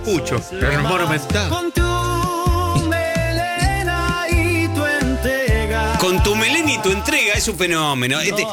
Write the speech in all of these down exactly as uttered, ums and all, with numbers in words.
Pucho, el Monumental. Con tu melena y tu entrega. Con tu melena y tu entrega es un fenómeno. Este,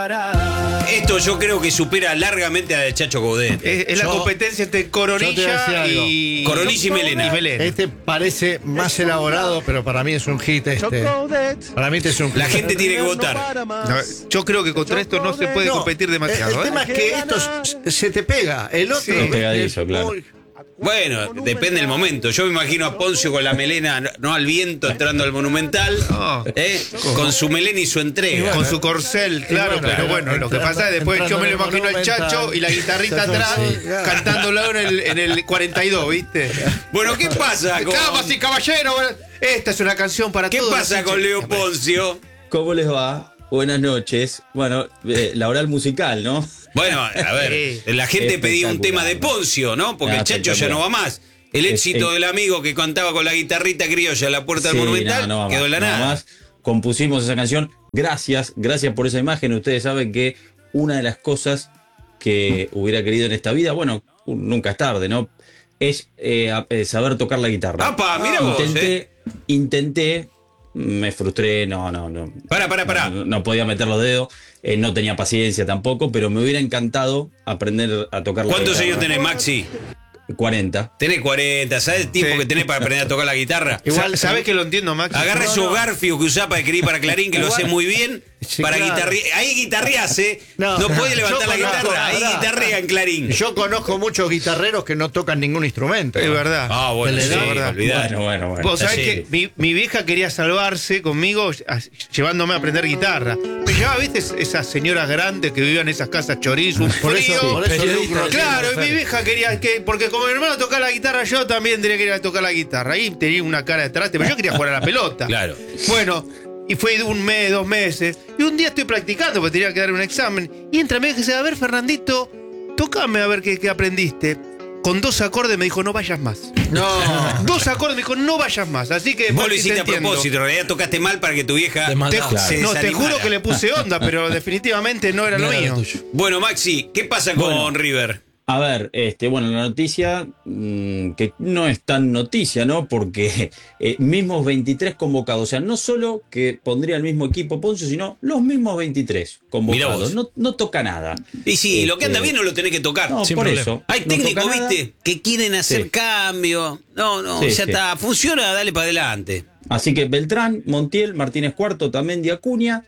esto yo creo que supera largamente a la de Chacho Coudet. Es, es la Yo- competencia entre yo te voy a decir Coronilla algo. y... Coronilla y Melena. y Melena. Este parece más elaborado, pero para mí es un hit este. Para mí este es un hit. La gente tiene que votar. No, yo creo que contra esto no se puede No, competir demasiado. El, el ¿eh? tema es que esto s- se te pega. El otro Sí. ¿ves? Pegadizo, Es claro. muy- Bueno, depende del momento. Yo me imagino a Poncio con la melena, no, no al viento, entrando al Monumental, No. ¿eh? Con su melena y su entrega. Con su corcel, claro, bueno, pero claro, bueno, lo que entrando- pasa es después yo me lo entrando en imagino el al Chacho Monumental. y la guitarrita Chacho, atrás sí, claro. cantándolo en el, en el cuarenta y dos, ¿viste? Bueno, ¿qué pasa con, Damas y caballeros, esta es una canción para ¿qué todos. pasa los con hinchas. Leo Poncio? ¿Cómo les va? Buenas noches. Bueno, eh, la oral musical, ¿no? Bueno, a ver, la gente pedía un tema de Poncio, ¿no? Porque Ah, el Chacho ya no va más. El éxito eh, del amigo que cantaba con la guitarrita criolla a la puerta Sí, del Monumental no, no va quedó más, en la no va nada. más. Compusimos esa canción. Gracias, gracias por esa imagen. Ustedes saben que una de las cosas que hubiera querido en esta vida, bueno, nunca es tarde, ¿no? Es eh, a- eh, saber tocar la guitarra. ¡Apa! Mira vos, intenté, eh. intenté, me frustré, no, no, no. Pará, pará, pará. No, no podía meter los dedos, eh, no tenía paciencia tampoco, pero me hubiera encantado aprender a tocar la ¿Cuántos guitarra. años tenés, Maxi? cuarenta. Tenés cuarenta, ¿sabes el tiempo Sí. que tenés para aprender a tocar la guitarra? Igual, ¿sabés que lo entiendo, Max? Agarra No, esos no. garfios que usás para escribir para Clarín, que lo hace muy bien, Sí, para claro. guitarrear. Ahí guitarreás, ¿eh? No, No. puede levantar Yo la conozco, guitarra, ahí pará. guitarrea en Clarín. Yo conozco muchos guitarreros que no tocan ningún instrumento. Es verdad. Ah, bueno, De sí, la edad, ¿verdad? olvidate. Bueno, bueno, bueno. Vos sabés Sí. que mi, mi vieja quería salvarse conmigo a- llevándome a aprender guitarra. Me llevaba, ¿viste? Esas señoras grandes que vivían en esas casas chorizo, un Por eso, frío. por eso periodista. lucro. Claro, y mi vieja quería que, porque como mi hermano tocaba la guitarra, yo también tenía que ir a tocar la guitarra. Ahí tenía una cara de traste, pero yo quería jugar a la pelota. Claro. Bueno, y fue un mes, dos meses. Y un día estoy practicando porque tenía que dar un examen. Y entra mi vieja y dice, a ver, Fernandito, tócame a ver qué, qué aprendiste. Con dos acordes me dijo, no vayas más. No. Dos acordes me dijo, no vayas más. Así que Vos Maxi, lo hiciste te a entiendo. propósito, en realidad tocaste mal para que tu vieja De maldad. Te, Claro. se no, te desanimara. juro que le puse onda, pero definitivamente no era No lo era lo mío. tuyo. Bueno, Maxi, ¿qué pasa con Bueno. River? A ver, este, bueno, la noticia mm, que no es tan noticia, ¿no? Porque eh, mismos veintitrés convocados, o sea, no solo que pondría el mismo equipo Poncio, sino los mismos veintitrés Mirá convocados. vos. No, no toca nada. Y sí, lo que anda Este, bien no lo tenés que tocar. No, Sin por problema. eso. Hay no técnicos, toca nada. viste, que quieren hacer Sí. cambio. No, no, Sí, ya sí. está. Funciona, dale para adelante. Así que Beltrán, Montiel, Martínez Cuarto, Tamendi, Acuña,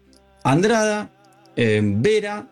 Andrada, eh, Vera,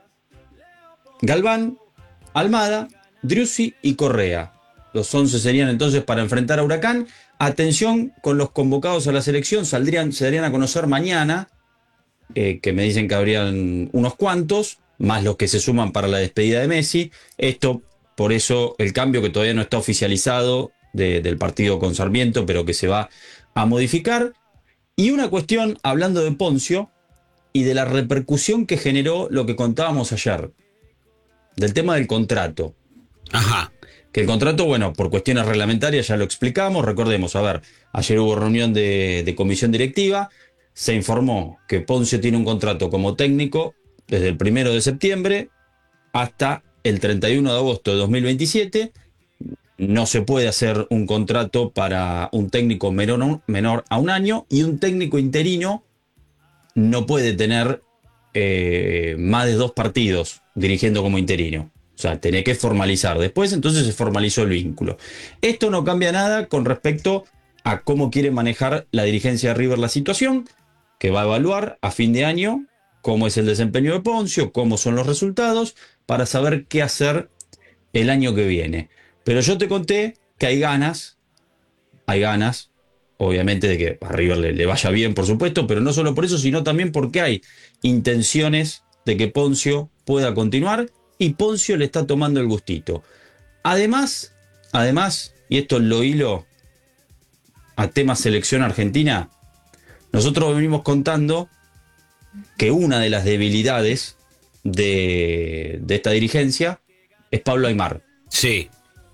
Galván, Almada, Driussi y Correa. Los once serían entonces para enfrentar a Huracán. Atención con los convocados a la selección, saldrían, se darían a conocer mañana, eh, que me dicen que habrían unos cuantos, más los que se suman para la despedida de Messi. Esto, por eso, el cambio que todavía no está oficializado de- del partido con Sarmiento, pero que se va a modificar. Y una cuestión, hablando de Poncio y de la repercusión que generó lo que contábamos ayer, del tema del contrato. Ajá. Que el contrato, bueno, por cuestiones reglamentarias ya lo explicamos. Recordemos, a ver, ayer hubo reunión de, de comisión directiva. Se informó que Poncio tiene un contrato como técnico desde el primero de septiembre hasta el treinta y uno de agosto de dos mil veintisiete. No se puede hacer un contrato para un técnico menor, menor a un año, y un técnico interino no puede tener eh, más de dos partidos dirigiendo como interino. O sea, tenía que formalizar. Después, entonces, se formalizó el vínculo. Esto no cambia nada con respecto a cómo quiere manejar la dirigencia de River la situación, que va a evaluar a fin de año cómo es el desempeño de Poncio, cómo son los resultados, para saber qué hacer el año que viene. Pero yo te conté que hay ganas, hay ganas, obviamente, de que a River le, le vaya bien, por supuesto, pero no solo por eso, sino también porque hay intenciones de que Poncio pueda continuar, y Poncio le está tomando el gustito. Además, además, y esto lo hilo a tema selección argentina, nosotros venimos contando que una de las debilidades de, de esta dirigencia es Pablo Aimar. Sí.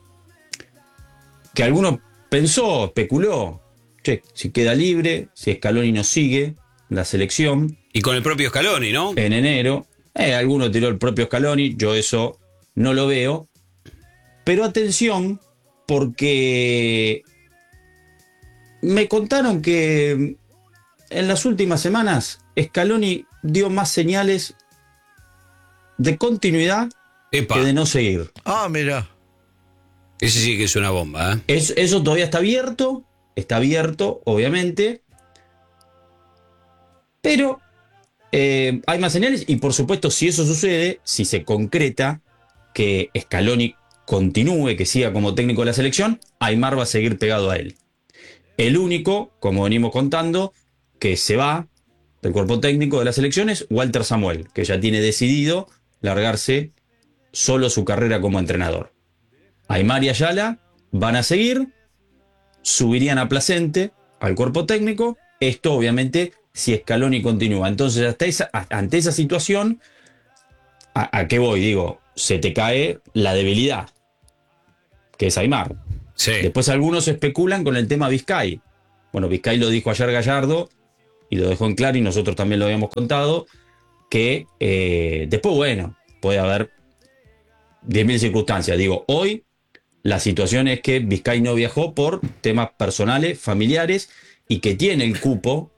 Que alguno pensó, especuló, che, si queda libre, si Scaloni no sigue la selección Y con el propio Scaloni, ¿no? en enero, eh, alguno tiró el propio Scaloni, yo eso no lo veo. Pero atención, porque me contaron que en las últimas semanas Scaloni dio más señales de continuidad Epa. que de no seguir. Ah, mira. Ese sí que es una bomba, ¿eh? Es, eso todavía está abierto, está abierto, obviamente, pero eh, hay más señales y por supuesto si eso sucede, si se concreta que Scaloni continúe, que siga como técnico de la selección, Aimar va a seguir pegado a él. El único, como venimos contando, que se va del cuerpo técnico de la selección es Walter Samuel, que ya tiene decidido largarse solo su carrera como entrenador. Aimar y Ayala van a seguir, subirían a Placente al cuerpo técnico, esto obviamente si Scaloni continúa. Entonces hasta esa, ante esa situación, ¿a, a qué voy? Digo, se te cae la debilidad, que es Aimar. Sí. Después algunos especulan con el tema Vizcay. Bueno, Vizcay lo dijo ayer Gallardo y lo dejó en claro y nosotros también lo habíamos contado, que eh, después, bueno, puede haber diez mil circunstancias. Digo, hoy la situación es que Vizcay no viajó por temas personales, familiares, y que tiene el cupo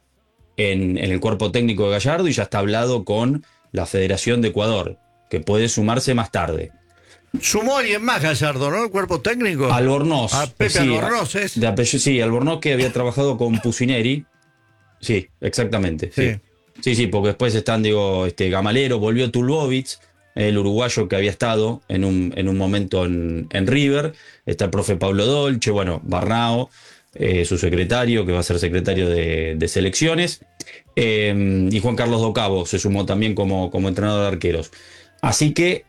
en, en el cuerpo técnico de Gallardo y ya está hablado con la Federación de Ecuador, que puede sumarse más tarde. Sumó alguien más, Gallardo, ¿no? El cuerpo técnico. Albornoz. A Pepe sí, Albornoz, ¿es? De apellido, sí, Albornoz, que había trabajado con Pusineri. Sí, exactamente. Sí, Sí. sí, sí, porque después están, digo, este Gamalero, volvió Tulbovic, el uruguayo que había estado en un, en un momento en, en River. Está el profe Pablo Dolce, bueno, Barnao, eh, su secretario, que va a ser secretario de, de selecciones. Eh, y Juan Carlos Docabo se sumó también como, como entrenador de arqueros. Así que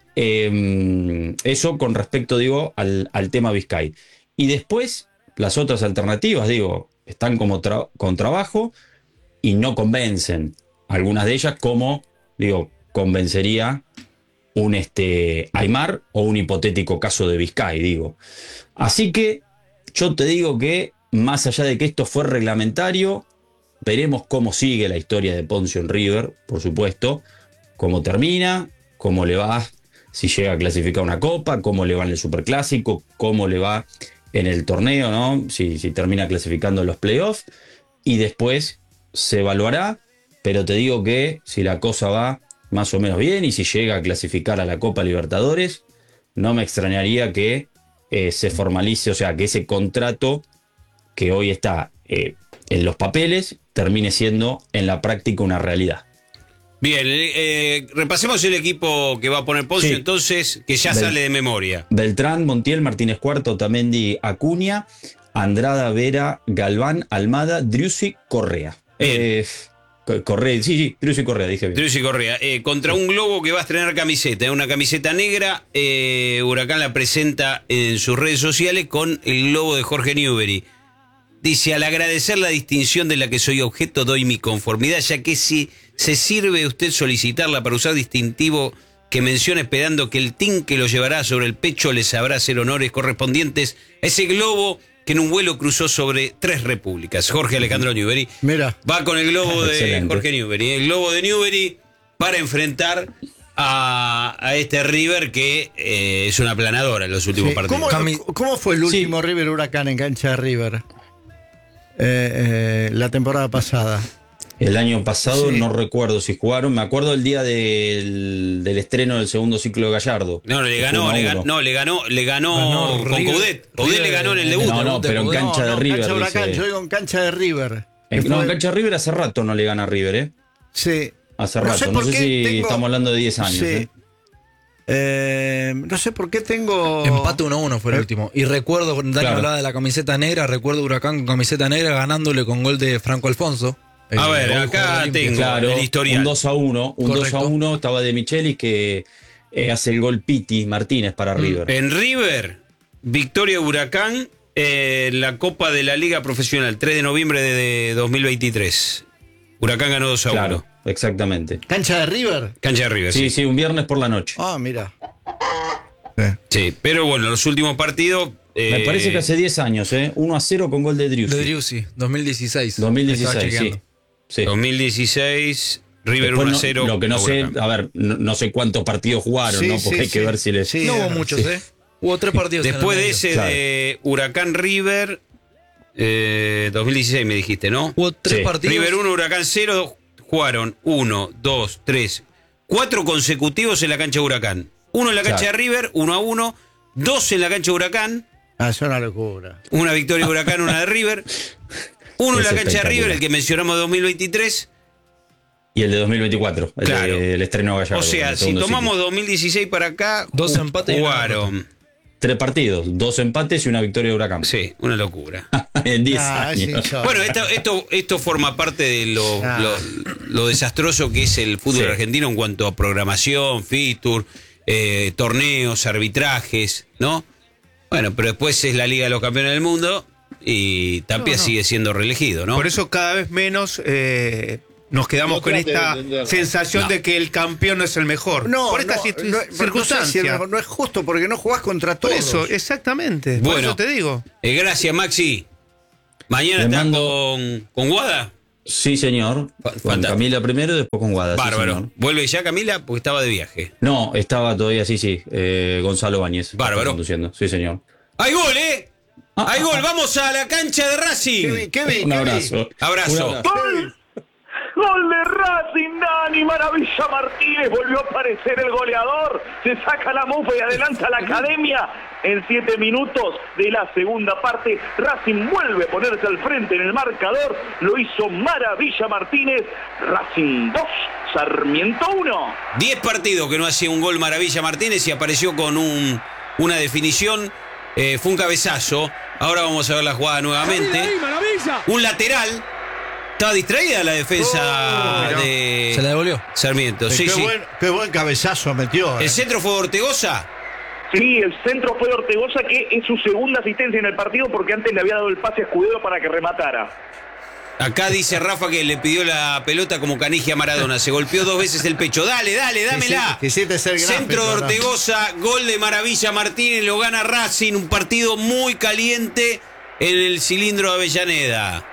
eh, eso con respecto, digo, al, al tema Vizcay. Y después, las otras alternativas, digo, están como tra- con trabajo y no convencen. Algunas de ellas, como, digo, convencería un este, Aimar o un hipotético caso de Vizcay, digo. Así que yo te digo que, más allá de que esto fue reglamentario, veremos cómo sigue la historia de Poncio en River, por supuesto, cómo termina, cómo le va, si llega a clasificar una copa, cómo le va en el Superclásico, cómo le va en el torneo, ¿no? Si, si termina clasificando en los playoffs, y después se evaluará, pero te digo que si la cosa va más o menos bien y si llega a clasificar a la Copa Libertadores, no me extrañaría que eh, se formalice, o sea, que ese contrato que hoy está eh, en los papeles termine siendo en la práctica una realidad. Bien, eh, repasemos el equipo que va a poner Poncio, Sí. entonces, que ya Bel- sale de memoria. Beltrán, Montiel, Martínez Cuarto, Otamendi, Acuña, Andrada, Vera, Galván, Almada, Driussi, Correa. Bien. Eh, Co- Correa, sí, sí, Driussi Correa, dije bien. Driussi Correa, eh, contra un Globo que va a estrenar camiseta, eh, una camiseta negra, eh, Huracán la presenta en sus redes sociales con el Globo de Jorge Newbery. Dice, al agradecer la distinción de la que soy objeto, doy mi conformidad, ya que si se sirve usted solicitarla para usar distintivo que menciona esperando que el team que lo llevará sobre el pecho le sabrá hacer honores correspondientes a ese globo que en un vuelo cruzó sobre tres repúblicas. Jorge Alejandro Newbery Mira. va con el globo de Excelente. Jorge Newbery. El globo de Newbery para enfrentar a, a este River que eh, es una planadora en los últimos Sí. partidos. ¿Cómo, Cami- cómo fue el Sí. último River Huracán en cancha de River? Eh, eh, la temporada pasada. El año pasado Sí. no recuerdo si jugaron, me acuerdo el día del, del estreno del segundo ciclo de Gallardo. No, le que ganó, fue uno a le ganó, uno. no, le ganó, le ganó, Ganó con River- Coudet. Coudet River le ganó en el en debut. No, no, pero en Coudet. cancha de no, River. cancha de Huracán, dice. yo digo en cancha de River. En, Que no, fue- en cancha de River hace rato no le gana a River, ¿eh? Sí. Hace No rato. sé No por sé qué si tengo- estamos hablando de diez años. Sí. ¿eh? Eh, no sé por qué tengo. Empate uno a uno fue el Eh, último. Y recuerdo, Dani Claro. hablaba de la camiseta negra, recuerdo Huracán con camiseta negra ganándole con gol de Franco Alfonso. A Eh, ver, hoy acá jugador olímpico. tengo. Claro, el historial. un dos a uno. Un Correcto. dos a uno estaba de Michelis que eh, hace el gol Piti Martínez para River. En River, victoria de Huracán en la Copa de la Liga Profesional, tres de noviembre de, de dos mil veintitrés. Huracán ganó dos a uno. Claro, exactamente. ¿Cancha de River? Cancha de River, Sí, sí. sí, un viernes por la noche. Ah, mira. Sí, pero bueno, los últimos partidos. eh, Me parece que hace diez años, ¿eh? uno a cero con gol de Driussi. De Driussi, dos mil dieciséis. dos mil Estaba dieciséis, sí. chequeando. sí. dos mil dieciséis, River Después uno a no- cero. Lo que no a sé, Huracán. a ver, no, no sé cuántos partidos jugaron, Sí, ¿no? Porque sí, hay que sí. ver si les. Sí, No hubo eh, muchos, sí. ¿eh? Hubo tres partidos. Después en el de medio. ese Claro. de Huracán River, eh, dos mil dieciséis me dijiste, ¿no? Hubo tres Sí. partidos. River uno, Huracán cero, jugaron uno, dos, tres, cuatro consecutivos en la cancha de Huracán. Uno en la cancha Claro. de River, uno a uno, dos en la cancha de Huracán, Ah, es una locura. una victoria de Huracán, una de River. Uno en Es la cancha de River, espectacular. el que mencionamos de dos mil veintitrés. Y el de dos mil veinticuatro, el, Claro. de- el estreno Gallardo. O sea, el si segundo tomamos ciclo. dos mil dieciséis para acá, Dos ju- empates y una jugaron. Tres partidos, dos empates y una victoria de Huracán. Sí, una locura. En diez Ah, es años. insólito. Bueno, esto, esto, esto forma parte de lo, Ah. lo, lo desastroso que es el fútbol Sí. argentino en cuanto a programación, fixture, eh, torneos, arbitrajes, ¿no? Bueno, pero después es la Liga de los Campeones del Mundo y Tapia No, no. sigue siendo reelegido, ¿no? Por eso cada vez menos eh, nos quedamos No con trate de esta entenderlo. sensación No. de que el campeón no es el mejor. No, por esta no, cir- no, no sé si circunstancia. el mejor, no es justo porque no jugás contra Por todos. eso, exactamente. Por Bueno. eso te digo. Eh, gracias, Maxi. Mañana Le estás mando- con, con Guada. Sí, señor. Fa- Con fantástico. Camila primero y después con Guada. sí, Bárbaro. señor. ¿Vuelve ya Camila? Porque estaba de viaje. No, estaba todavía, sí, sí. eh, Gonzalo Báñez. Bárbaro. está conduciendo. Sí, señor. ¡Hay gol, eh! Ah, ¡Hay ah, gol! ah. ¡Vamos a la cancha de Racing! ¿Qué vi? ¿Qué vi? Un ¿Qué vi? abrazo. Abrazo. Un abrazo. ¡Gol! ¡Gol de Racing, Dani! Maravilla Martínez, volvió a aparecer el goleador. Se saca la mufa y adelanta la academia. En siete minutos de la segunda parte, Racing vuelve a ponerse al frente en el marcador. Lo hizo Maravilla Martínez. Racing dos, Sarmiento uno. Diez partidos que no hacía un gol Maravilla Martínez y apareció con un, una definición. Eh, fue un cabezazo. Ahora vamos a ver la jugada nuevamente. Un lateral. Estaba distraída la defensa Oh, mirá. de Se la devolvió. Sarmiento. Sí, qué, sí. Buen, qué buen cabezazo metió. eh. El centro fue de Ortegoza. Sí, el centro fue de Ortegoza, que es su segunda asistencia en el partido porque antes le había dado el pase a Escudero para que rematara. Acá dice Rafa que le pidió la pelota como Canigia a Maradona. Se golpeó dos veces el pecho. Dale, dale, dámela. Quisiste- quisiste ser gráfico, Centro de ¿no? Ortegoza, gol de Maravilla Martínez, lo gana Racing. Un partido muy caliente en el cilindro de Avellaneda.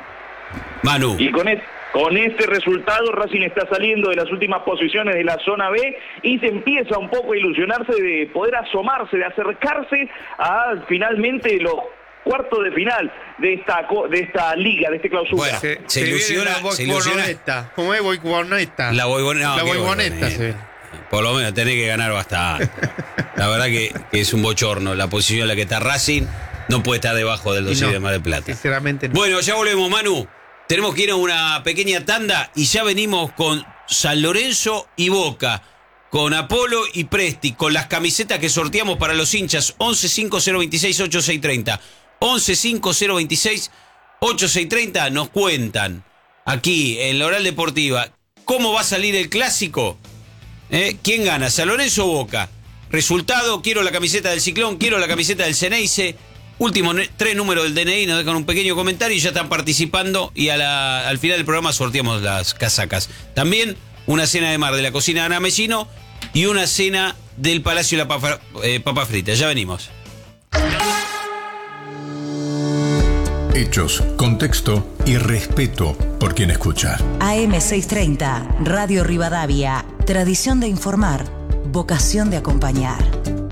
Manu. Y con, es- con este resultado Racing está saliendo de las últimas posiciones de la zona B y se empieza un poco a ilusionarse de poder asomarse, de acercarse a finalmente los cuartos de final de esta co- de esta liga, de este clausura. Bueno, Se, se se ilusiona- viene la se ilusiona. boiboneta. ¿Cómo es boiboneta? La boiboneta. no, La qué boiboneta boiboneta. se viene. Por lo menos tenés que ganar bastante. La verdad que, que es un bochorno. La posición en la que está Racing no puede estar debajo del Y doce no, de Mar del Plata. Sinceramente no. Bueno, ya volvemos, Manu. Tenemos que ir a una pequeña tanda y ya venimos con San Lorenzo y Boca, con Apolo y Presti, con las camisetas que sorteamos para los hinchas. once cinco cero veintiséis ochenta y seis treinta. once cinco cero veintiséis ochenta y seis treinta. Nos cuentan aquí en la Oral Deportiva cómo va a salir el clásico. ¿Eh? ¿Quién gana? ¿San Lorenzo o Boca? Resultado, quiero la camiseta del Ciclón, quiero la camiseta del Ceneice. Últimos ne- tres números del D N I, nos dejan un pequeño comentario y ya están participando. Y a la- al final del programa sorteamos las casacas. También una cena de mar de la cocina de Ana Mesino y una cena del Palacio de la Papa, eh, Papa Frita. Ya venimos. Hechos, contexto y respeto por quien escucha. A M seiscientos treinta, Radio Rivadavia. Tradición de informar, vocación de acompañar.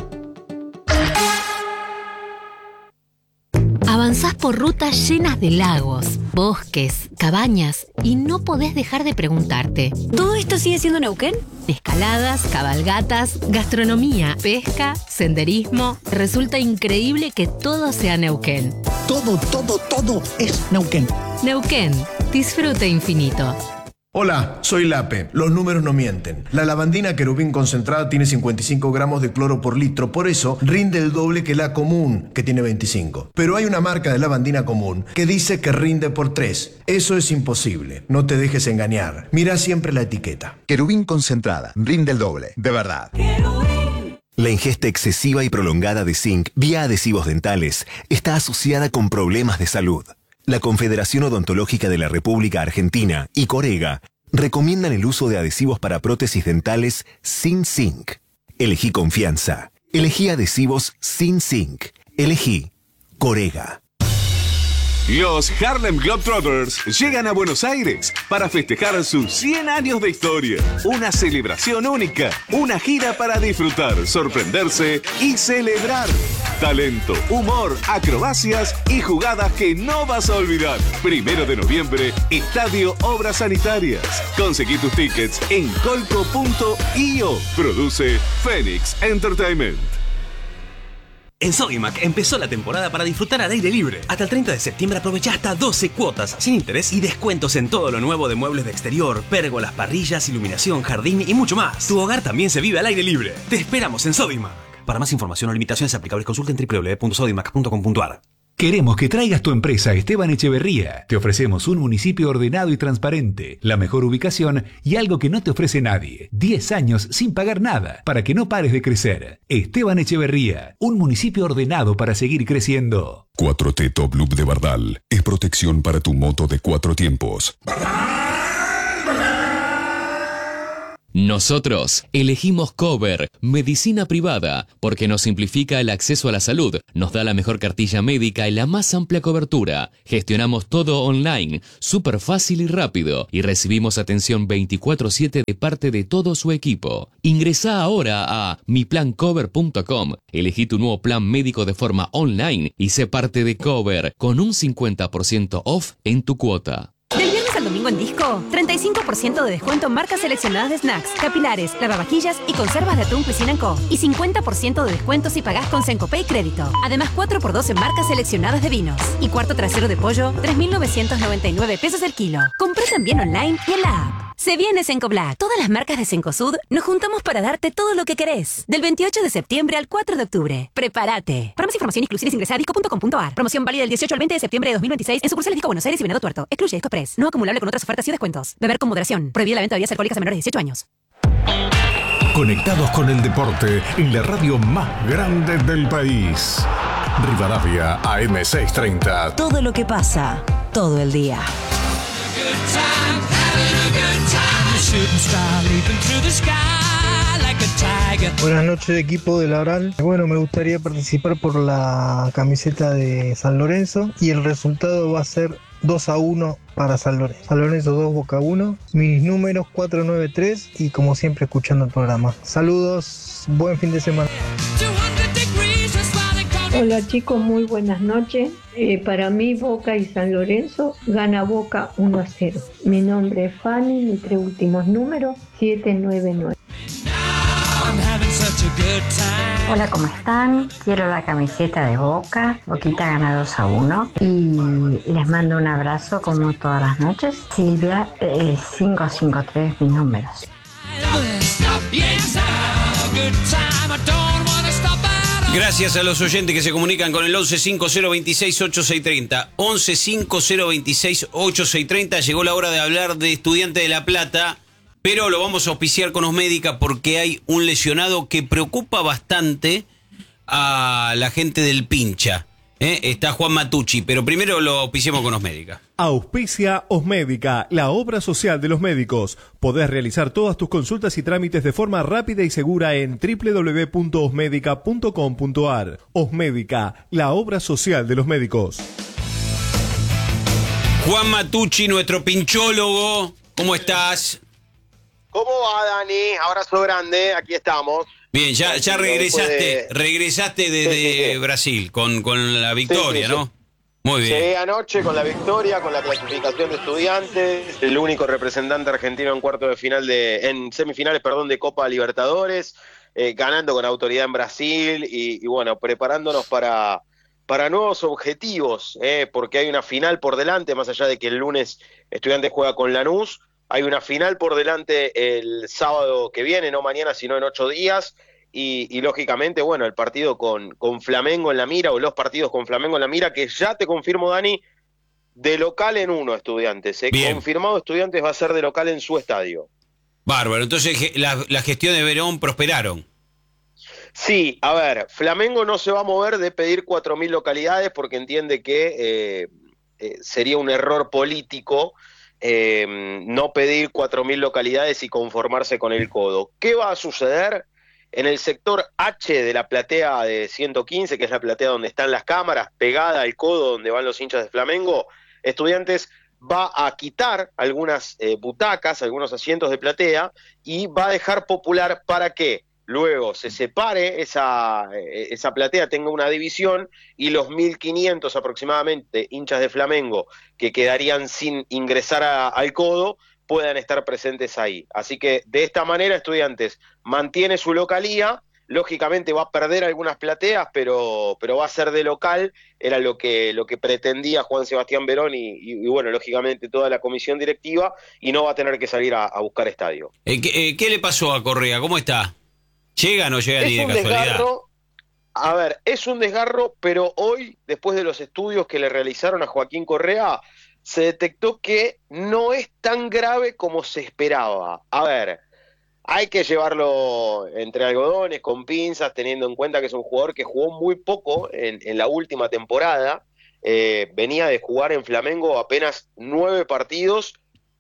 Avanzás por rutas llenas de lagos, bosques, cabañas y no podés dejar de preguntarte: ¿todo esto sigue siendo Neuquén? escaladas, cabalgatas, gastronomía, pesca, senderismo. Resulta increíble que todo sea Neuquén. Todo, todo, todo es Neuquén. Neuquén, disfrute infinito. Hola, soy Lape. Los números no mienten. La lavandina querubín concentrada tiene cincuenta y cinco gramos de cloro por litro, por eso rinde el doble que la común, que tiene veinticinco. Pero hay una marca de lavandina común que dice que rinde por tres. Eso es imposible. No te dejes engañar. Mira siempre la etiqueta. Querubín concentrada, rinde el doble, de verdad. La ingesta excesiva y prolongada de zinc vía adhesivos dentales está asociada con problemas de salud. La Confederación Odontológica de la República Argentina y Corega recomiendan el uso de adhesivos para prótesis dentales sin zinc. Elegí confianza. Elegí adhesivos sin zinc. Elegí Corega. Los Harlem Globetrotters llegan a Buenos Aires para festejar sus cien años de historia. Una celebración única, una gira para disfrutar, sorprenderse y celebrar. Talento, humor, acrobacias y jugadas que no vas a olvidar. Primero de noviembre, Estadio Obras Sanitarias. Conseguí tus tickets en colco punto io. Produce Phoenix Entertainment. En Sodimac empezó la temporada para disfrutar al aire libre. Hasta el treinta de septiembre aprovecha hasta doce cuotas sin interés y descuentos en todo lo nuevo de muebles de exterior, pérgolas, parrillas, iluminación, jardín y mucho más. Tu hogar también se vive al aire libre. Te esperamos en Sodimac. Para más información o limitaciones aplicables consulta en doble u doble u doble u punto sodimac punto com punto a r. Queremos que traigas tu empresa a Esteban Echeverría. Te ofrecemos un municipio ordenado y transparente, la mejor ubicación y algo que no te ofrece nadie. diez años sin pagar nada, para que no pares de crecer. Esteban Echeverría, un municipio ordenado para seguir creciendo. cuatro T Top Loop de Bardal es protección para tu moto de cuatro tiempos. Nosotros elegimos Cover, medicina privada, porque nos simplifica el acceso a la salud, nos da la mejor cartilla médica y la más amplia cobertura. Gestionamos todo online, súper fácil y rápido, y recibimos atención veinticuatro siete de parte de todo su equipo. Ingresá ahora a mi plan cover punto com, elegí tu nuevo plan médico de forma online y sé parte de Cover, con un cincuenta por ciento off en tu cuota. Del viernes al domingo en Disco, treinta y cinco por ciento de descuento en marcas seleccionadas de snacks, capilares, lavavajillas y conservas de atún Cuisine and Co. Y cincuenta por ciento de descuento si pagás con Sencopay Crédito. Además, cuatro por dos en marcas seleccionadas de vinos. Y cuarto trasero de pollo, tres mil novecientos noventa y nueve pesos el kilo. Compré también online y en la app. Se viene Senco Black. Todas las marcas de Cencosud nos juntamos para darte todo lo que querés. Del veintiocho de septiembre al cuatro de octubre. Prepárate. Para más información y exclusiones ingresa a disco punto com punto a r. Promoción válida del dieciocho al veinte de septiembre de dos mil veintiséis en sucursales Disco Buenos Aires y Venado Tuerto. Excluye Disco Express. No acumulable con otras ofertas y descuentos. Beber con moderación. Prohibida la venta de bebidas alcohólicas a menores de dieciocho años. Conectados con el deporte en la radio más grande del país. Rivadavia A M seiscientos treinta. Todo lo que pasa, todo el día. Buenas noches, equipo de La Oral. Bueno, me gustaría participar por la camiseta de San Lorenzo y el resultado va a ser dos a uno para San Lorenzo. San Lorenzo dos, Boca uno. Mis números cuatro nueve tres y como siempre escuchando el programa. Saludos, buen fin de semana. Hola chicos, muy buenas noches. Eh, para mí Boca y San Lorenzo gana Boca uno a cero. Mi nombre es Fanny, mis tres últimos números siete nueve nueve. Hola, ¿cómo están? Quiero la camiseta de Boca. Boquita gana dos a uno. Y les mando un abrazo como todas las noches. Silvia, eh, cinco cinco tres, mis números. Gracias a los oyentes que se comunican con el once cinco cero veintiséis ochenta y seis treinta. once cinco cero veintiséis ochenta y seis treinta. Llegó la hora de hablar de Estudiantes de La Plata, pero lo vamos a auspiciar con Osmédica porque hay un lesionado que preocupa bastante a la gente del Pincha. ¿Eh? Está Juan Matucci, pero primero lo auspiciamos con Osmédica. Auspicia Osmédica, la obra social de los médicos. Podés realizar todas tus consultas y trámites de forma rápida y segura en doble u doble u doble u punto osmédica punto com punto a r. Osmédica, la obra social de los médicos. Juan Matucci, nuestro pinchólogo, ¿cómo estás? ¿Cómo va, Dani? Abrazo grande, aquí estamos. Bien, ya, ya regresaste, de... regresaste desde sí, sí, sí. Brasil con, con la victoria, sí, sí, ¿no? Sí. Muy bien. Llegué anoche con la victoria, con la clasificación de Estudiantes, el único representante argentino en cuarto de final de, en semifinales, perdón, de Copa Libertadores, eh, ganando con autoridad en Brasil y, y bueno, preparándonos para, para nuevos objetivos, eh, porque hay una final por delante, más allá de que el lunes Estudiantes juega con Lanús. Hay una final por delante el sábado que viene, no mañana, sino en ocho días. Y, y lógicamente, bueno, el partido con, con Flamengo en la mira, o los partidos con Flamengo en la mira, que ya te confirmo, Dani, de local en uno, Estudiantes. ¿eh? Confirmado, Estudiantes va a ser de local en su estadio. Bárbaro, entonces la, la gestión de Verón prosperaron. Sí, a ver, Flamengo no se va a mover de pedir cuatro mil localidades porque entiende que eh, eh, sería un error político Eh, no pedir cuatro mil localidades y conformarse con el codo. ¿Qué va a suceder? en el sector H de la platea de ciento quince, que es la platea donde están las cámaras, pegada al codo donde van los hinchas de Flamengo, Estudiantes va a quitar algunas eh, butacas, algunos asientos de platea, y va a dejar Popular para que luego se separe esa, esa platea, tenga una división, y los mil quinientos aproximadamente hinchas de Flamengo que quedarían sin ingresar a, al codo puedan estar presentes ahí. Así que de esta manera Estudiantes mantiene su localía, lógicamente va a perder algunas plateas, pero, pero va a ser de local, era lo que, lo que pretendía Juan Sebastián Verón y, y, y bueno, lógicamente toda la comisión directiva, y no va a tener que salir a, a buscar estadio. Eh, ¿qué, eh, ¿Qué le pasó a Correa? ¿Cómo está? ¿Llega o no llega ni de casualidad? Desgarro, a ver, es un desgarro, pero hoy, después de los estudios que le realizaron a Joaquín Correa, se detectó que no es tan grave como se esperaba. A ver, hay que llevarlo entre algodones, con pinzas, teniendo en cuenta que es un jugador que jugó muy poco en, en la última temporada. Eh, venía de jugar en Flamengo apenas nueve partidos,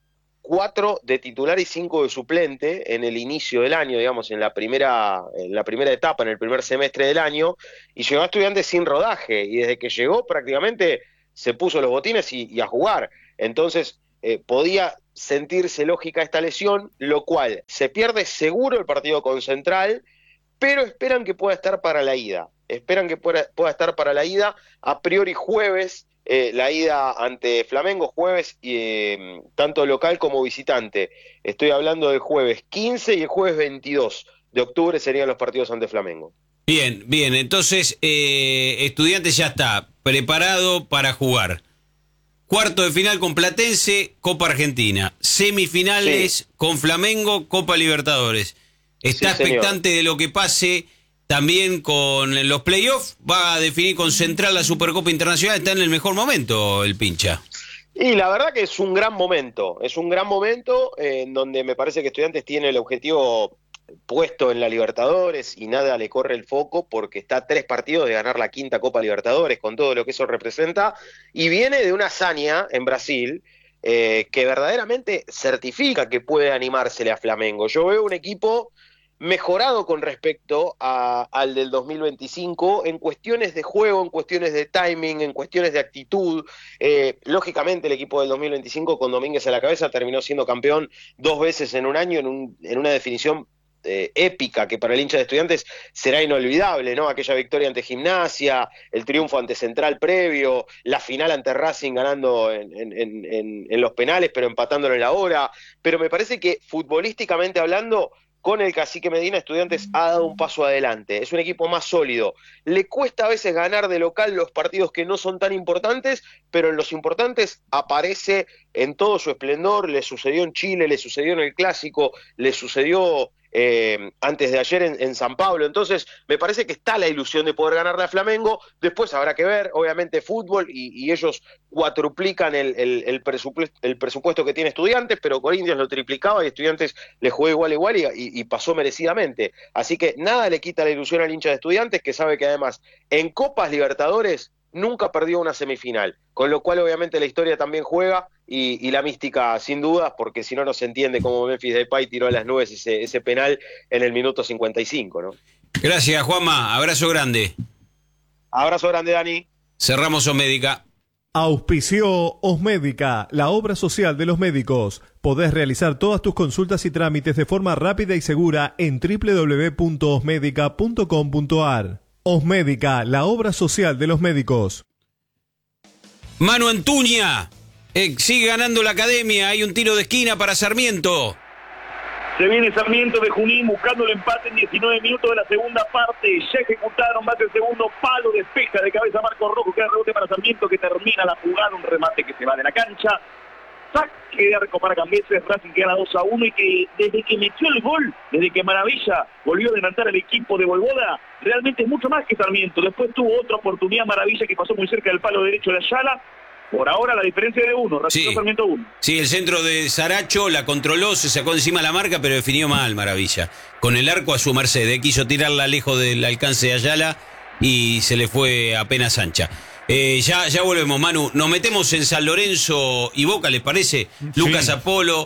cuatro de titular y cinco de suplente en el inicio del año, digamos, en la primera, en la primera etapa, en el primer semestre del año, y llegó a Estudiantes sin rodaje, y desde que llegó prácticamente se puso los botines y, y a jugar. Entonces eh, podía sentirse lógica esta lesión, lo cual se pierde seguro el partido con Central, pero esperan que pueda estar para la ida, esperan que pueda, pueda estar para la ida, a priori jueves, Eh, la ida ante Flamengo, jueves, eh, tanto local como visitante. Estoy hablando del jueves quince y el jueves veintidós de octubre serían los partidos ante Flamengo. Bien, bien, entonces eh, Estudiantes ya está preparado para jugar. Cuarto de final con Platense, Copa Argentina. Semifinales sí. con Flamengo, Copa Libertadores. Está sí, expectante de lo que pase. También con los playoffs, va a definir con Central la Supercopa Internacional, está en el mejor momento el pincha. Y la verdad que es un gran momento, es un gran momento eh, en donde me parece que Estudiantes tiene el objetivo puesto en la Libertadores y nada le corre el foco porque está a tres partidos de ganar la quinta Copa Libertadores con todo lo que eso representa, y viene de una hazaña en Brasil eh, que verdaderamente certifica que puede animársele a Flamengo. Yo veo un equipo mejorado con respecto a, al del dos mil veinticinco en cuestiones de juego, en cuestiones de timing, en cuestiones de actitud. Eh, lógicamente el equipo del dos mil veinticinco con Domínguez a la cabeza terminó siendo campeón dos veces en un año en, un, en una definición eh, épica que para el hincha de Estudiantes será inolvidable, ¿no? Aquella victoria ante Gimnasia, el triunfo ante Central previo, la final ante Racing ganando en, en, en, en los penales pero empatándolo en la hora. Pero me parece que futbolísticamente hablando, con el Cacique Medina, Estudiantes ha dado un paso adelante, es un equipo más sólido, le cuesta a veces ganar de local los partidos que no son tan importantes, pero en los importantes aparece en todo su esplendor. Le sucedió en Chile, le sucedió en el Clásico, le sucedió eh, antes de ayer en, en San Pablo. Entonces me parece que está la ilusión de poder ganarle a Flamengo. Después habrá que ver, obviamente, fútbol, y, y ellos cuatruplican el, el, el, presupuesto, el presupuesto que tiene Estudiantes, pero Corinthians lo triplicaba y Estudiantes le jugó igual igual y, y, y pasó merecidamente. Así que nada le quita la ilusión al hincha de Estudiantes, que sabe que además en Copas Libertadores nunca perdió una semifinal, con lo cual obviamente la historia también juega y, y la mística sin dudas, porque si no no se entiende cómo Memphis Depay tiró a las nubes ese, ese penal en el minuto cincuenta y cinco, ¿no? Gracias, Juanma, abrazo grande. Abrazo grande, Dani. Cerramos Osmédica. Auspició Osmédica, la obra social de los médicos. Podés realizar todas tus consultas y trámites de forma rápida y segura en doble u doble u doble u punto osmédica punto com punto a r. Osmédica, la obra social de los médicos. Manu Antuña, eh, sigue ganando la academia, hay un tiro de esquina para Sarmiento. Se viene Sarmiento de Junín buscando el empate en diecinueve minutos de la segunda parte. Ya ejecutaron, bate el segundo palo, despeja de cabeza Marco Rojo, queda rebote para Sarmiento que termina la jugada, un remate que se va de la cancha. Saque de arco para Cambeses, Racing que gana dos a uno y que desde que metió el gol, desde que Maravilla volvió a adelantar al equipo de Bolboda, realmente es mucho más que Sarmiento. Después tuvo otra oportunidad Maravilla que pasó muy cerca del palo derecho de Ayala. Por ahora la diferencia de uno, Racing sí. Sarmiento uno. Sí, el centro de Saracho la controló, se sacó encima la marca, pero definió mal Maravilla. Con el arco a su merced, eh, quiso tirarla lejos del alcance de Ayala y se le fue apenas ancha. Eh, ya, ya volvemos, Manu. Nos metemos en San Lorenzo y Boca, ¿les parece? Sí. Lucas Apolo,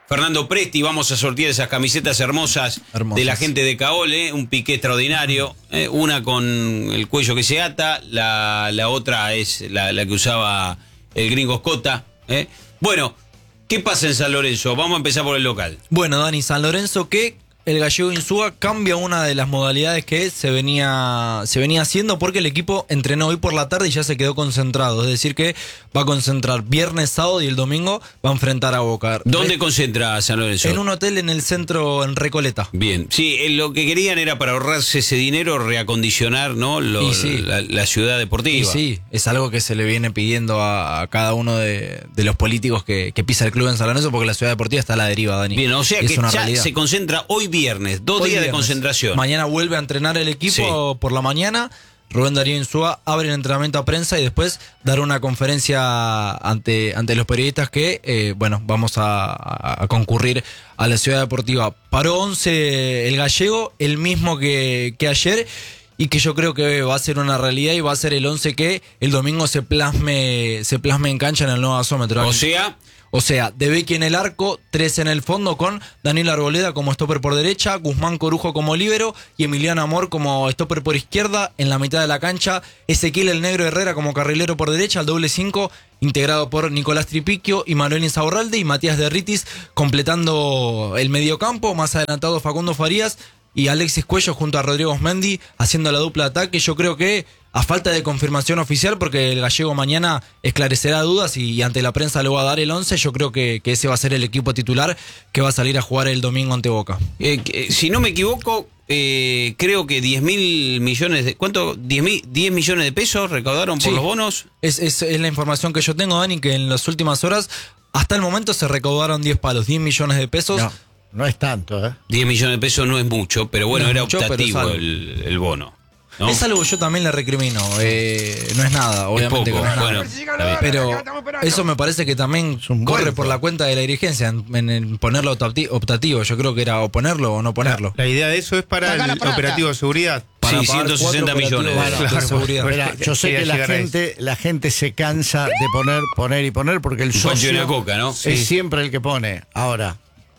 Fernando Presti, vamos a sortear esas camisetas hermosas, Hermosas. de la gente de Caol, ¿eh? Un piqué extraordinario, ¿eh? Una con el cuello que se ata, la, la otra es la, la que usaba el gringo Escota, ¿eh? Bueno, ¿qué pasa en San Lorenzo? Vamos a empezar por el local. Bueno, Dani, San Lorenzo que el gallego Insúa cambia una de las modalidades que se venía, se venía haciendo porque el equipo entrenó hoy por la tarde y ya se quedó concentrado. Es decir que va a concentrar viernes, sábado y el domingo va a enfrentar a Boca. ¿Dónde Re- concentra San Lorenzo? En un hotel en el centro, en Recoleta. Bien, sí, eh, lo que querían era para ahorrarse ese dinero reacondicionar, ¿no? Lo- Y sí. la, la ciudad deportiva. Y sí, es algo que se le viene pidiendo a, a cada uno de, de los políticos que, que pisa el club en San Lorenzo porque la ciudad deportiva está a la deriva, Dani. Bien, o sea Y que es una ya realidad. se concentra hoy viernes, dos Hoy días de viernes. concentración. Mañana vuelve a entrenar el equipo por la mañana. Rubén Darío Insúa abre el entrenamiento a prensa y después dará una conferencia ante, ante los periodistas que, eh, bueno, vamos a, a- a concurrir a la ciudad deportiva. Paró once el gallego, el mismo que, que ayer, y que yo creo que va a ser una realidad y va a ser el once que el domingo se plasme, se plasme en cancha en el nuevo gasómetro. O sea... O sea, De Becchi en el arco, tres en el fondo con Daniel Arboleda como stopper por derecha, Guzmán Corujo como líbero y Emiliano Amor como stopper por izquierda. En la mitad de la cancha, Ezequiel el Negro Herrera como carrilero por derecha, el doble cinco integrado por Nicolás Tripiquio y Manuel Insaurralde y Matías Derritis completando el mediocampo. Más adelantado Facundo Farías y Alexis Cuello junto a Rodrigo Osmendi haciendo la dupla de ataque. Yo creo que a falta de confirmación oficial, porque el gallego mañana esclarecerá dudas y, y ante la prensa le va a dar el once, yo creo que, que ese va a ser el equipo titular que va a salir a jugar el domingo ante Boca. Eh, que, si no me equivoco, eh, creo que diez mil millones de... ¿Cuánto? diez, mil, diez millones de pesos recaudaron por Sí. los bonos. Es, es, es la información que yo tengo, Dani, que en las últimas horas, hasta el momento se recaudaron diez palos, diez millones de pesos. No, no es tanto, ¿eh? diez millones de pesos no es mucho, pero bueno, No es era mucho, pero optativo es algo. el, el bono. ¿no? Es algo que yo también le recrimino. Eh, no es nada, obviamente poco, que no es nada. bueno, está bien. Pero eso me parece que también corre vuelto. por la cuenta de la dirigencia en, en- en ponerlo optati- optativo. Yo creo que era o ponerlo o no ponerlo. La idea de eso es para Saca la el plata. operativo de seguridad. Para Sí, pagar ciento sesenta cuatro millones. operativos Bueno, de seguridad. Mira, yo sé Quería que la llegar a gente, la gente se cansa de poner, poner y poner porque el Un pancho y socio una coca, ¿no? es Sí. siempre el que pone. Ahora,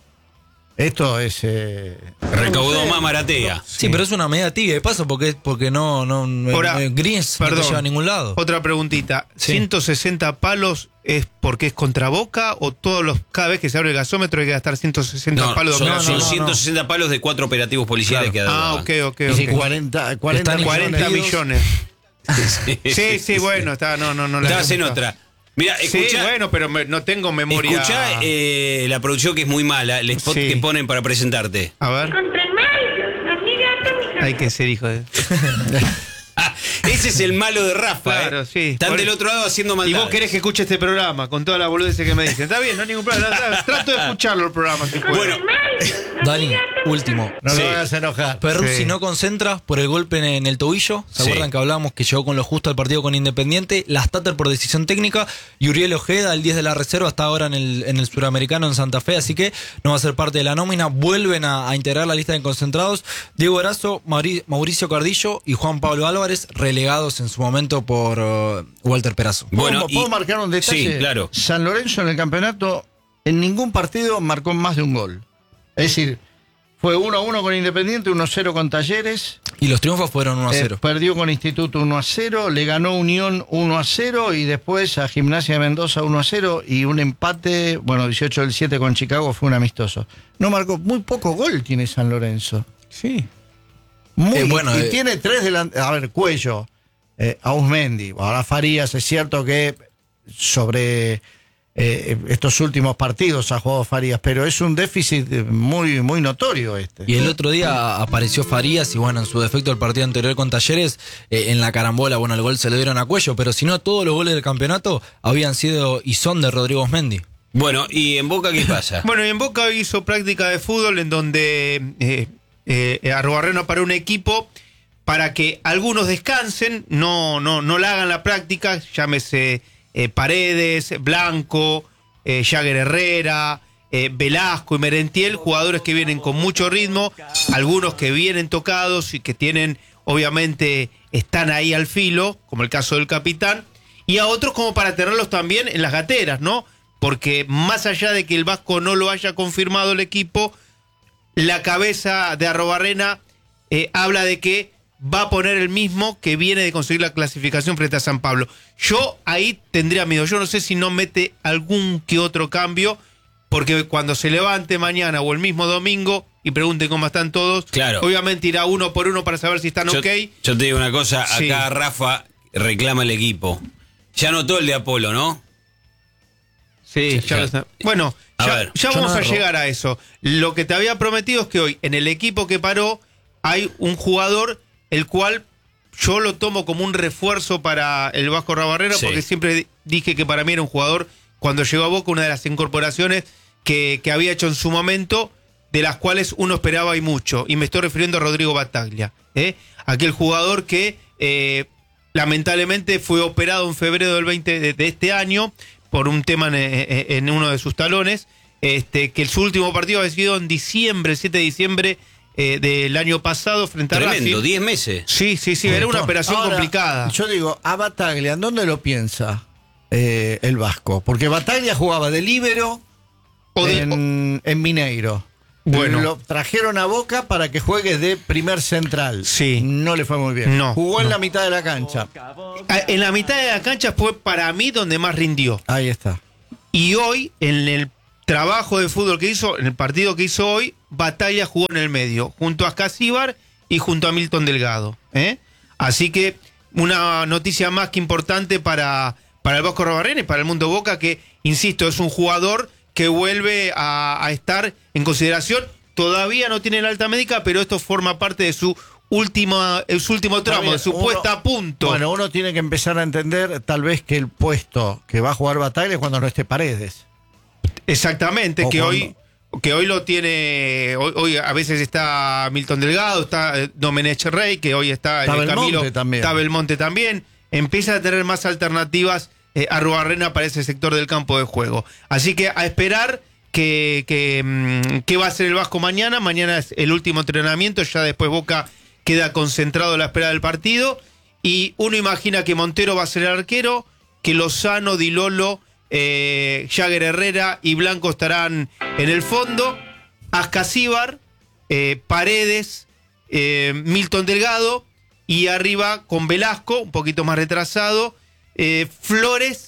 esto es... eh, Recaudó más Maratea. Sí, pero es una medida tibia de paso porque, porque no, no, Ahora, eh, Greens no te perdón, lleva a ningún lado. Otra preguntita. Sí. ¿ciento sesenta palos es porque es contra Boca o todos los cada vez que se abre el gasómetro hay que gastar ciento sesenta No, palos? son, No, no, son no, no. ciento sesenta palos de cuatro operativos policiales Claro. que ha dado. Ah, ok, ok, y ok. cuarenta, cuarenta Están cuarenta millones. millones. Sí, sí, bueno, está, no, no, no. la Estabas en pregunta. otra. Mira, Sí, escuchá, bueno, pero me- no tengo memoria. escuchá eh, la producción que es muy mala, el spot Sí. que ponen para presentarte. A ver. Hay que ser hijo de. Ah, ese es el malo de Rafa. Claro, eh. sí. Están Por- del otro lado haciendo Y maldad. vos querés que escuche este programa con todas las boludeces que me dicen. Está bien, no hay ningún problema. Trato de escucharlo el programa. Si puedo. Bueno, Dani, último. No Sí. lo hagas enojar. Perruzzi Sí. no concentra por el golpe en, en el tobillo. ¿Se Sí. acuerdan que hablábamos que llegó con lo justo al partido con Independiente? Las Tater por decisión técnica. Y Uriel Ojeda, el diez de la reserva, está ahora en el, en el Suramericano en Santa Fe. Así que no va a ser parte de la nómina. Vuelven a, a integrar la lista de concentrados. Diego Erazo, Mauri- Mauricio Cardillo y Juan Pablo Álvarez, relegados en su momento por uh, Walter Perazo. Bueno, ¿Puedo, y- puedo marcar un detalle? Sí, claro. San Lorenzo en el campeonato en ningún partido marcó más de un gol. Es decir, fue uno a uno con Independiente, uno a cero con Talleres. Y los triunfos fueron uno a cero. Eh, perdió con Instituto uno a cero, le ganó Unión uno a cero y después a Gimnasia de Mendoza uno a cero y un empate, bueno, dieciocho del siete con Chicago fue un amistoso. No marcó, muy poco gol tiene San Lorenzo. Sí. Muy, Eh, bueno, y eh, tiene tres delanteros. A ver, Cuello, eh, Ausmendi, ahora Farías, es cierto que sobre eh, estos últimos partidos ha jugado Farías, pero es un déficit muy, muy notorio este. Y el otro día apareció Farías y bueno, en su defecto el partido anterior con Talleres, eh, en la carambola, bueno, el gol se le dieron a Cuello, pero si no, todos los goles del campeonato habían sido y son de Rodrigo Osmendi. bueno, ¿y en Boca qué pasa? Bueno, y en Boca hizo práctica de fútbol en donde eh, eh, Arrubarrena paró un equipo para que algunos descansen, no, no, no la hagan la práctica, llámese eh, Paredes, Blanco, eh, Jagger Herrera, eh, Velasco y Merentiel, jugadores que vienen con mucho ritmo, algunos que vienen tocados y que tienen, obviamente, están ahí al filo, como el caso del capitán, y a otros como para tenerlos también en las gateras, ¿no? porque más allá de que el Vasco no lo haya confirmado el equipo, la cabeza de Arrobarrena eh, habla de que va a poner el mismo que viene de conseguir la clasificación frente a San Pablo. Yo ahí tendría miedo. Yo no sé si no mete algún que otro cambio, porque cuando se levante mañana o el mismo domingo y pregunte cómo están todos, claro, obviamente irá uno por uno para saber si están yo, ok. Yo te digo una cosa, acá sí. Rafa reclama el equipo. Ya notó el de Apolo, ¿no? Sí, ya, ya lo está. Bueno, a ya, ver, ya vamos no a llegar a eso. Lo que te había prometido es que hoy en el equipo que paró hay un jugador el cual yo lo tomo como un refuerzo para el Vasco Arrobarrena, sí, porque siempre dije que para mí era un jugador, cuando llegó a Boca, una de las incorporaciones que, que había hecho en su momento, de las cuales uno esperaba y mucho. Y me estoy refiriendo a Rodrigo Battaglia, ¿eh? Aquel jugador que eh, lamentablemente fue operado en febrero del veinte de, de este año por un tema en, en uno de sus talones, este, que su último partido había sido en diciembre, siete de diciembre eh, del año pasado frente a Racing. Tremendo, diez meses. Sí, sí, sí, era una operación Ahora, complicada. Yo digo, a Battaglia, ¿en dónde lo piensa eh, el Vasco? Porque Battaglia jugaba de líbero o de, en, en Mineiro. Bueno. Lo trajeron a Boca para que juegue de primer central. Sí. No le fue muy bien. No, Jugó no. en la mitad de la cancha. En la mitad de la cancha fue para mí donde más rindió. Ahí está. Y hoy, en el trabajo de fútbol que hizo, en el partido que hizo hoy, Battaglia jugó en el medio, junto a Ascasíbar y junto a Milton Delgado, ¿eh? Así que una noticia más que importante para, para el Vasco Arrobarrena y para el mundo Boca, que, insisto, es un jugador que vuelve a, a estar en consideración. Todavía no tiene la alta médica, pero esto forma parte de su última, el su último tramo, bien, de su uno, puesta a punto. Bueno, uno tiene que empezar a entender tal vez que el puesto que va a jugar Battaglia es cuando no esté Paredes. Exactamente, o que cuando... hoy que hoy lo tiene, hoy, hoy a veces está Milton Delgado, está eh, Domenech Rey, que hoy está en el Camilo, también. está Belmonte también, empieza a tener más alternativas eh, Arrobarrena para ese sector del campo de juego. Así que a esperar que, que, mmm, que va a ser el Vasco mañana. Mañana es el último entrenamiento, ya después Boca queda concentrado a la espera del partido, y uno imagina que Montero va a ser el arquero, que Lozano, Di Lolo, eh, Jagger Herrera y Blanco estarán en el fondo, Ascasíbar, eh, Paredes, eh, Milton Delgado, y arriba con Velasco, un poquito más retrasado, eh, Flores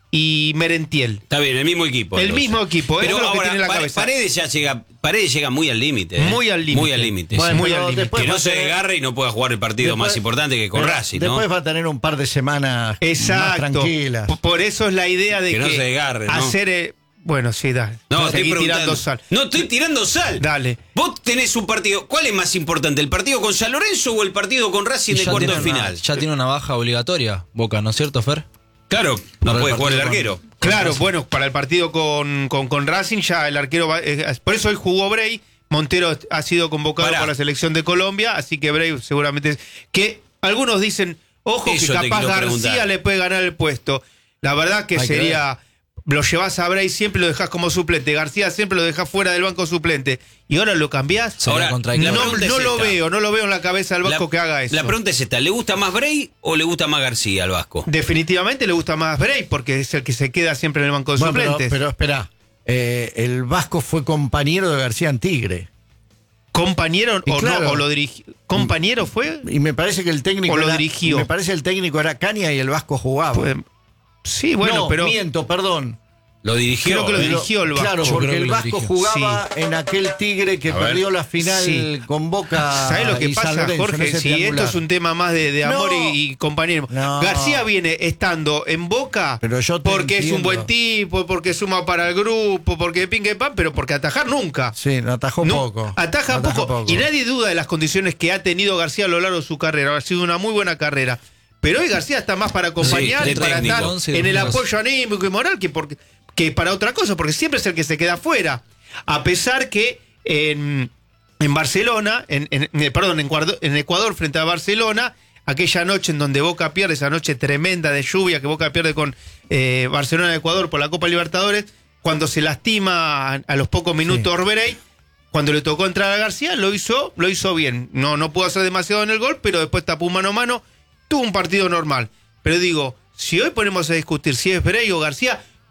y Merentiel. Está bien, el mismo equipo. El entonces. mismo equipo, pero es lo ahora, que tiene la Pare- cabeza. Paredes ya llega, Paredes llega muy al límite. ¿eh? Muy al límite. Muy al límite. Bueno, sí. muy al límite. Que no se desgarre y no pueda jugar el partido después, más importante que con pero Racing, ¿no? Después va a tener un par de semanas Exacto. más tranquilas. Por eso es la idea de que, que, no se desgarre, ¿no? hacer... Eh, bueno, sí, dale. No, Seguí estoy tirando sal. No, estoy tirando sal. Dale. Vos tenés un partido. ¿Cuál es más importante, el partido con San Lorenzo o el partido con Racing de cuarto de final? Una, ya tiene una baja obligatoria, Boca, ¿no es cierto, Fer? Claro, no Para puede el jugar el partido arquero. con- Claro, Racing. bueno, para el partido con, con, con Racing ya el arquero va, eh, por eso hoy jugó Bray. Montero ha sido convocado Pará. por la selección de Colombia, así que Bray seguramente es, que algunos dicen, ojo, Eso que te capaz quiero García preguntar. le puede ganar el puesto. La verdad que Hay que sería, lo llevas a Bray, siempre lo dejas como suplente, García siempre lo dejas fuera del banco suplente, y ahora lo cambiás. Sería Ahora, contra- la No, pregunta no es lo esta. veo, no lo veo en la cabeza del Vasco La- que haga eso. La pregunta es esta: ¿le gusta más Bray o le gusta más García al Vasco? Definitivamente le gusta más Bray porque es el que se queda siempre en el banco de Bueno, pero, suplentes. pero espera, eh, el Vasco fue compañero de García en Tigre. ¿Compañero Y o claro. no? ¿O lo dirigió? ¿Compañero fue? Y me parece que el técnico O lo era- dirigió. Me parece el técnico era Caña y el Vasco jugaba. Pues, sí, bueno, no, pero miento, perdón. Lo dirigió. Creo que lo ¿eh? dirigió el Vasco. Claro, Yo porque creo que el lo Vasco dirigió. jugaba en aquel Tigre que A ver. perdió la final Sí. con Boca. ¿sabés lo que y San pasa, Lorenzo, en Jorge? ese Si esto triangular. es un tema más de, de amor No. y, y compañerismo. No. García viene estando en Boca Pero yo te porque es un entiendo. buen tipo, porque suma para el grupo, porque pingue y pan, pero porque atajar nunca. Sí, atajó No, poco. Ataja, Ataja poco. Y nadie duda de las condiciones que ha tenido García a lo largo de su carrera. Ha sido una muy buena carrera. Pero hoy García está más para acompañar Sí, y de para técnico. estar once en el minutos. apoyo anímico y moral que, porque, que para otra cosa, porque siempre es el que se queda afuera. A pesar que en, en Barcelona, en, en- en- perdón, en, Guardo- en Ecuador frente a Barcelona, aquella noche en donde Boca pierde, esa noche tremenda de lluvia que Boca pierde con eh, Barcelona de Ecuador por la Copa Libertadores, cuando se lastima a, a los pocos minutos Sí. Orberey, cuando le tocó entrar a García, lo hizo, lo hizo bien. No, no pudo hacer demasiado en el gol, pero después tapó un mano a mano, tuvo un partido normal. Pero digo, si hoy ponemos a discutir si es Bray o García,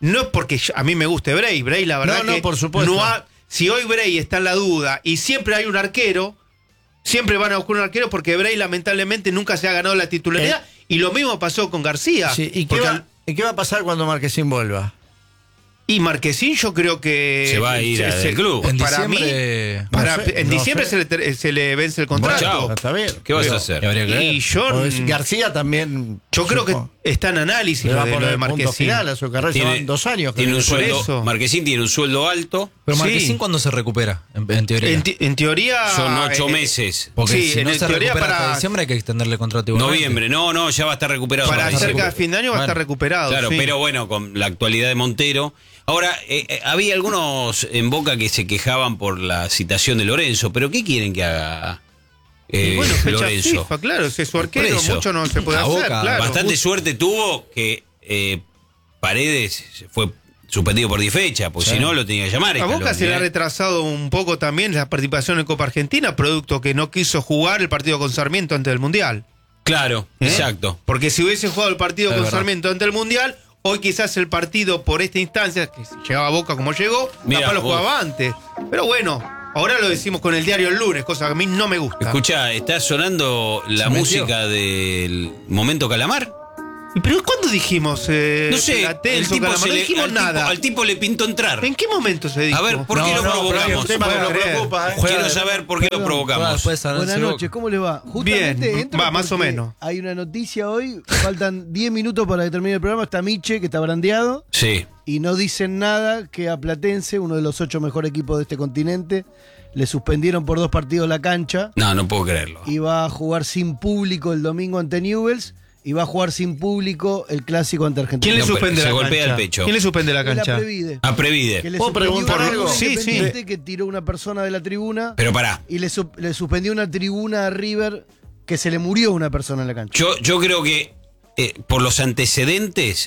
no es porque yo- a mí me guste Bray. Bray, la verdad No, no, que por supuesto. no ha- si hoy Bray está en la duda y siempre hay un arquero, siempre van a buscar un arquero porque Bray lamentablemente nunca se ha ganado la titularidad. Eh. Y lo mismo pasó con García. Sí, ¿y, qué Porque va, al- ¿Y qué va a pasar cuando Marquesín vuelva? Y Marquesín yo creo que... Se va a ir del club. En Para mí, diciembre- para- No sé, en no diciembre sé. se, le, ter- se le vence el contrato. Chao. Está bien. ¿Qué vas a Pero- hacer? Habría que ver. Y yo, Pues García también. yo creo que supo- está en análisis le lo va a de, lo poner de punto Marquesín. final a su carrera. Tiene- Llevan dos años. Tiene un creo. Por sueldo, eso. Marquesín tiene un sueldo alto. Pero Sí. Marquesín, ¿cuándo se recupera? En, en teoría. En, ti- en teoría... Son ocho eh, meses. Porque sí, si en no el se teoría recupera hasta para- diciembre hay que extenderle contrato igualmente. Noviembre, no, no, ya va a estar recuperado. Para Marquesín. cerca de fin de año va a estar Bueno, recuperado. Claro, sí. pero bueno, con la actualidad de Montero. Ahora, eh, eh, había algunos en Boca que se quejaban por la citación de Lorenzo, pero ¿qué quieren que haga eh, Y bueno, fecha Lorenzo? FIFA, claro, ese es su arquero, Por eso. mucho no se puede A hacer, Boca, claro. Bastante suerte tuvo que eh, Paredes fue suspendido por diez fechas, porque si no lo tenía que llamar. A Boca Scaloni, se le ha ¿eh? retrasado un poco también la participación en Copa Argentina, producto que no quiso jugar el partido con Sarmiento antes del Mundial. Claro, ¿Eh? exacto. Porque si hubiese jugado el partido Es con verdad. Sarmiento antes del Mundial, hoy quizás el partido por esta instancia, que si llegaba a Boca como llegó, Mirá, capaz lo vos. jugaba antes. Pero bueno, ahora lo decimos con el diario el lunes, cosa que a mí no me gusta. Escucha, está sonando la Se metió. música del Momento Calamar. ¿Y ¿Pero cuándo dijimos? Eh, No sé, la Tenso, el tipo Calamar? se No le- dijimos al, nada. tipo, al tipo le pintó entrar. ¿En qué momento se dijo? A ver, ¿por qué No, lo no, pero hay provocamos? un tema que lo preocupa, ¿eh? Quiero saber por qué lo provocamos. Buenas noches, ¿cómo le va? Justamente Bien, entro va, más o porque menos. Hay una noticia hoy, faltan diez minutos para que termine el programa, está Miche, que está brandeado, Sí. y no dicen nada que a Platense, uno de los ocho mejores equipos de este continente, le suspendieron por dos partidos la cancha, No, no puedo creerlo. y va a jugar sin público el domingo ante Newell's, y va a jugar sin público el clásico ante Argentina. ¿Quién le No, pero suspende se la golpea cancha? el pecho. ¿Quién le suspende la Es la cancha? Previde. A Previde. Que le ¿Puedo suspendió preguntar una algo? tribuna Sí, sí. independiente que tiró una persona de la tribuna Pero pará, y le, su- le suspendió una tribuna a River que se le murió una persona en la cancha. yo, yo creo que eh, por los antecedentes,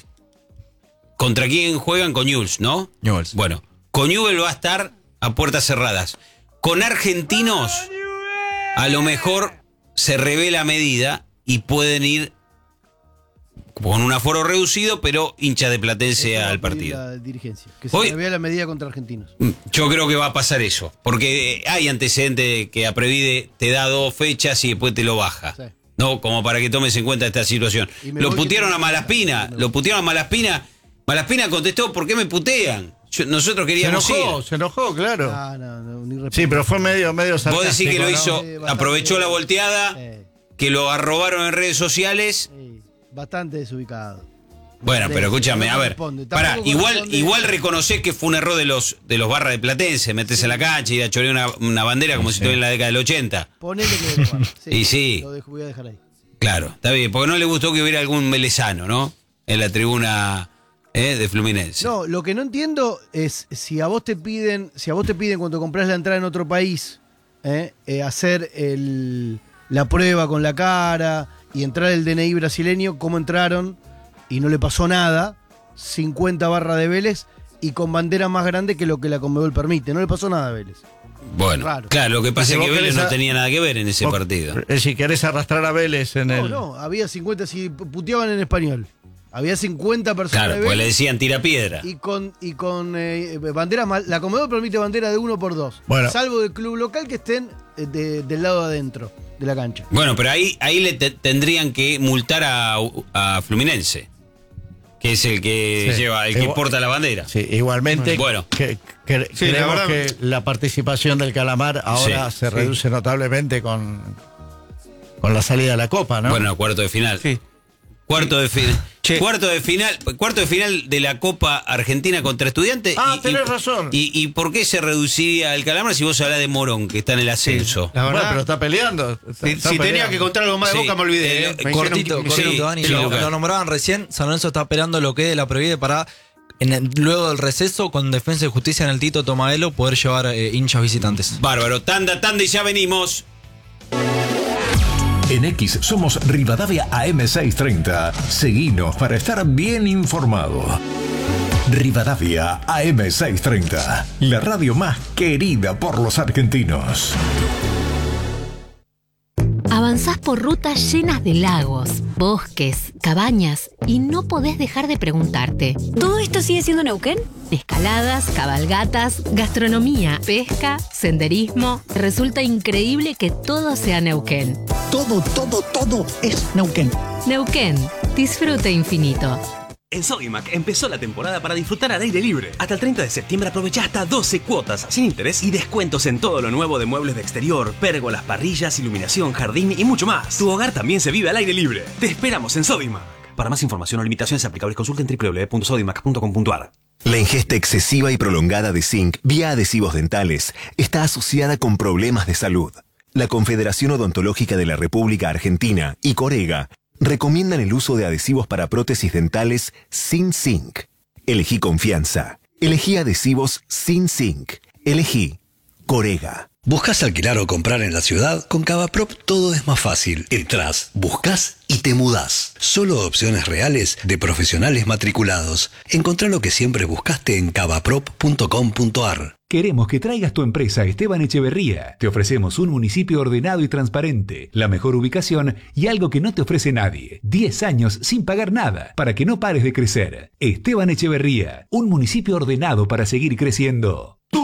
¿contra quién juegan? Con Newell's, ¿no? Newell's. Bueno, con Newell's va a estar a puertas cerradas. Con Argentinos, a lo mejor se revela medida y pueden ir con un aforo reducido, pero hincha de Platense Eso va a al pedir partido. La dirigencia. Que se Hoy- revea la medida contra Argentinos. Yo creo que va a pasar eso, porque eh, hay antecedentes que a Previde te da dos fechas y después te lo baja. Sí. No, como para que tomes en cuenta esta situación. Y me Lo voy putearon que- a Malaspina, lo putearon a Malaspina. Malaspina contestó, ¿por qué me putean? Yo- nosotros Se queríamos enojó, ir. se enojó, claro. Ah, no, no, ni respeto. Sí, pero fue medio, medio Vos sarcástico. decís que lo ¿no? hizo, Sí, bastante. aprovechó la volteada, Eh, que lo arrobaron en redes sociales. sí, bastante desubicado. Bueno, pero escúchame, a ver, Corresponde, pará, tampoco igual, corresponde. igual reconocés que fue un error de los de los barras de Platense, meterse en la cancha y ir a chorear una, una bandera como si estuviera en la década del ochenta. Ponele que lo guardo. Y sí. Lo dejo, voy a dejar ahí. Claro, está bien, porque no le gustó que hubiera algún melezano, ¿no? En la tribuna eh, de Fluminense. No, lo que no entiendo es si a vos te piden, si a vos te piden cuando compras la entrada en otro país, eh, eh, hacer el, la prueba con la cara y entrar el D N I brasileño, cómo entraron y no le pasó nada, cincuenta barras de Vélez y con bandera más grande que lo que la Conmebol permite. No le pasó nada a Vélez. Bueno, Raro. claro, lo que pasa Y si es que vos Vélez querés no a- tenía nada que ver en ese Vos- partido. eh, Si querés arrastrar a Vélez en No, el. no, había cincuenta, si puteaban en español. Había cincuenta personas Claro, de pues le Vélez decían tira piedra. y con, y con eh, banderas mal- la Conmebol permite bandera de uno por dos. Bueno. Salvo del club local que estén eh, de- del lado adentro de la cancha. Bueno, pero ahí, ahí le te- tendrían que multar a, a Fluminense, que es el que Sí. lleva, el que Igual- porta la bandera. Sí, igualmente. Bueno. que- que- Sí, la creemos verdad- que la participación del Calamar ahora Sí, se sí. reduce notablemente con, con la salida de la Copa, ¿no? Bueno, cuarto de final. Sí. Cuarto de final. Che. Cuarto de final, cuarto de final de la Copa Argentina contra Estudiantes. Ah, y, tenés y- razón. Y, y por qué se reduciría el Calamar si vos hablás de Morón, que está en el ascenso? La Bueno, verdad, pero está peleando. está- si, está si tenía peleando. que contar algo más de Sí, Boca me olvidé. eh, eh. lo- Me hicieron- Cortito, me cortito, hicieron- Dani, sí, lo, Lucas. lo nombraban recién. San Lorenzo está esperando lo que de la Previde para, en el- luego del receso, con Defensa y Justicia en el Tito Tomaelo, poder llevar eh, hinchas visitantes. Bárbaro, tanda, tanda y ya venimos. En X somos Rivadavia A M seiscientos treinta. Seguinos para estar bien informado. Rivadavia A M seiscientos treinta, la radio más querida por los argentinos. Avanzar Pasás por rutas llenas de lagos, bosques, cabañas y no podés dejar de preguntarte: ¿todo esto sigue siendo Neuquén? Escaladas, cabalgatas, gastronomía, pesca, senderismo. Resulta increíble que todo sea Neuquén. Todo, todo, todo es Neuquén. Neuquén, disfrute infinito. En Sodimac empezó la temporada para disfrutar al aire libre. Hasta el treinta de septiembre aprovecha hasta doce cuotas sin interés y descuentos en todo lo nuevo de muebles de exterior, pérgolas, parrillas, iluminación, jardín y mucho más. Tu hogar también se vive al aire libre. Te esperamos en Sodimac. Para más información o limitaciones aplicables, consulta en doble u doble u doble u punto sodimac punto com punto a r. La ingesta excesiva y prolongada de zinc vía adhesivos dentales está asociada con problemas de salud. La Confederación Odontológica de la República Argentina y Corega recomiendan el uso de adhesivos para prótesis dentales sin zinc. Elegí confianza. Elegí adhesivos sin zinc. Elegí Corega. ¿Buscas alquilar o comprar en la ciudad? Con Cavaprop todo es más fácil. Entrás, buscas y te mudás. Solo opciones reales de profesionales matriculados. Encontrá lo que siempre buscaste en cavaprop punto com punto a r. Queremos que traigas tu empresa a Esteban Echeverría. Te ofrecemos un municipio ordenado y transparente, la mejor ubicación y algo que no te ofrece nadie. diez años sin pagar nada para que no pares de crecer. Esteban Echeverría, un municipio ordenado para seguir creciendo.